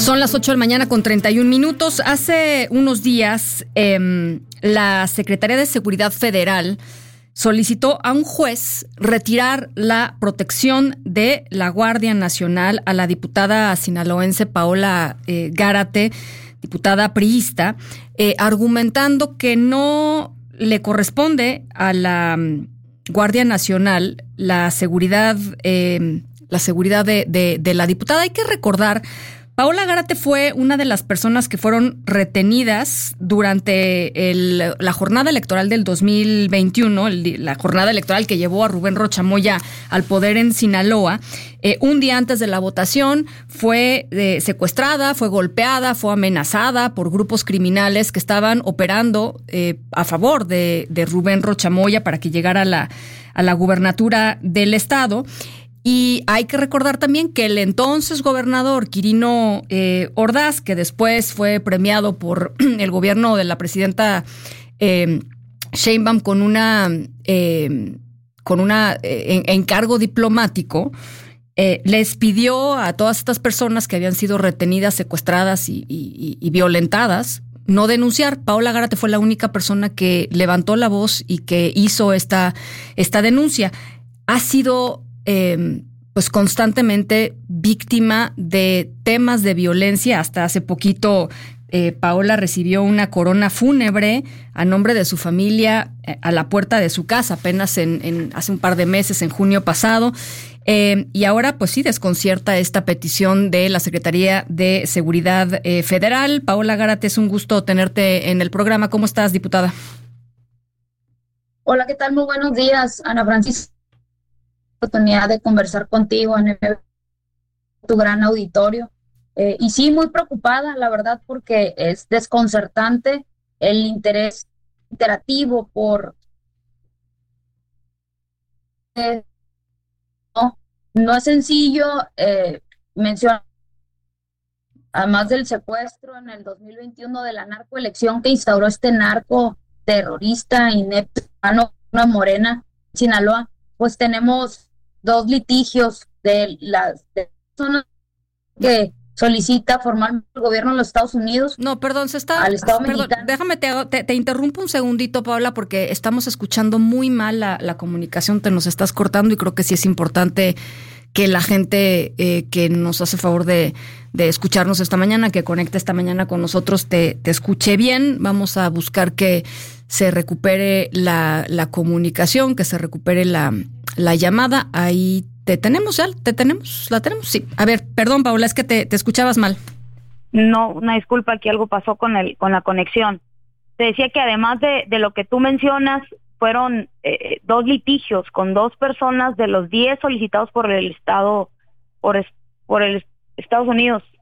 Son las 8 de la mañana con 31 minutos. Hace unos días, la Secretaría de Seguridad Federal solicitó a un juez retirar la protección de la Guardia Nacional a la diputada sinaloense Paola Gárate, diputada priista, argumentando que no le corresponde a la Guardia Nacional la seguridad de la diputada. Hay que recordar, Paola Gárate fue una de las personas que fueron retenidas durante la jornada electoral del 2021, la jornada electoral que llevó a Rubén Rocha Moya al poder en Sinaloa. Un día antes de la votación fue secuestrada, fue golpeada, fue amenazada por grupos criminales que estaban operando a favor de Rubén Rocha Moya para que llegara a la gubernatura del estado. Y hay que recordar también que el entonces gobernador Quirino Ordaz, que después fue premiado por el gobierno de la presidenta Sheinbaum con una encargo diplomático, les pidió a todas estas personas que habían sido retenidas, secuestradas y violentadas no denunciar. Paola Gárate fue la única persona que levantó la voz y que hizo esta denuncia. Ha sido pues constantemente víctima de temas de violencia. Hasta hace poquito Paola recibió una corona fúnebre a nombre de su familia a la puerta de su casa apenas hace un par de meses, en junio pasado. Y ahora pues sí desconcierta esta petición de la Secretaría de Seguridad Federal. Paola Gárate, es un gusto tenerte en el programa. ¿Cómo estás, diputada? Hola, ¿qué tal? Muy buenos días, Ana Francisca. Oportunidad de conversar contigo en tu gran auditorio. Y sí, muy preocupada, la verdad, porque es desconcertante el interés interactivo por... no es sencillo mencionar, además del secuestro en el 2021 de la narcoelección que instauró este narco terrorista inepto, una Morena, Sinaloa, pues tenemos dos litigios de las personas que solicita formalmente el gobierno de los Estados Unidos. No, perdón, al Estado mexicano. Déjame, te interrumpo un segundito, Paola, porque estamos escuchando muy mal la comunicación, te nos estás cortando y creo que sí es importante que la gente que nos hace favor de escucharnos esta mañana, que conecta esta mañana con nosotros, te escuche bien. Vamos a buscar que se recupere la comunicación, que se recupere la llamada. Ahí la tenemos, sí. A ver, perdón, Paola, es que te escuchabas mal. No, una disculpa, aquí algo pasó con la conexión. Te decía que además de lo que tú mencionas, fueron dos litigios con dos personas de los 10 solicitados por el Estado, por el Estados Unidos